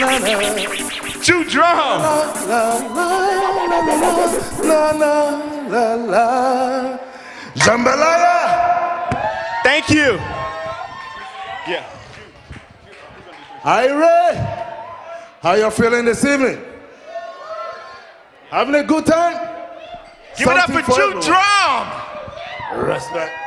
Jew drum. Jambalaya. Thank you. Yeah. Ira, how you feeling this evening? Having a good time? Give it up for Jew drum. Respect.